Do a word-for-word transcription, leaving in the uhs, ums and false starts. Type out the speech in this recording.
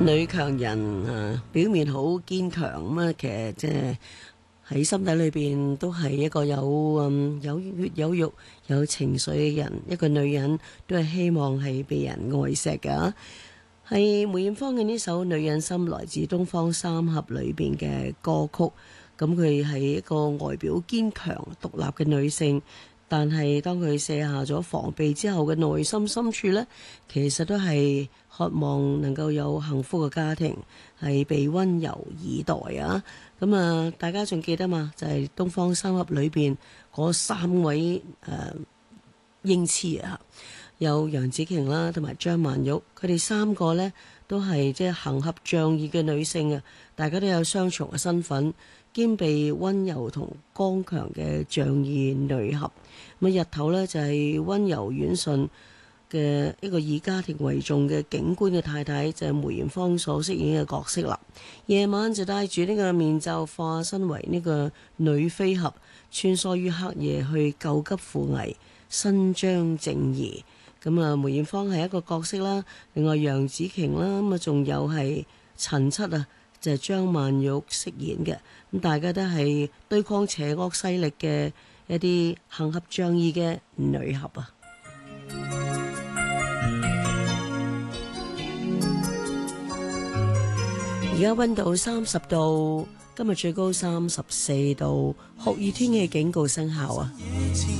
女強人啊，表面好堅強咁啊，其實即係喺心底裏邊都係一個有嗯有血有肉有情緒嘅人。一個女人都係希望係被人愛錫㗎。係梅艷芳嘅呢首《女人心》，來自東方三俠裏邊嘅歌曲。咁佢係一個外表堅強獨立嘅女性，但係當佢卸下咗防備之後嘅內心深處呢，其實都係渴望能夠有幸福嘅家庭，係被溫柔以待啊！咁啊，大家仲記得嘛？就係、是、東方三俠裏邊嗰三位誒、呃、英雌啊，有楊紫瓊啦，同埋張曼玉，佢哋三個呢，都係即係行俠仗義嘅女性啊！大家都有雙重嘅身份，兼備溫柔同剛強嘅仗義女俠。咁日頭呢，就係、是、溫柔婉順嘅一個以家庭為重嘅警官嘅太太，就係、是、梅艷芳所飾演嘅角色啦。夜晚就戴住呢個面罩，化身為呢個女飛俠，穿梭於黑夜去救急扶危，伸張正義。咁啊，梅艷芳係一個角色啦，另外楊紫瓊啦，咁啊仲有係陳七啊，就係、是、張曼玉飾演嘅。咁大家都係對抗邪惡勢力嘅一啲行俠仗義嘅女俠啊！而家溫度三十度，今日最高三十四度，酷熱天氣警告生效啊！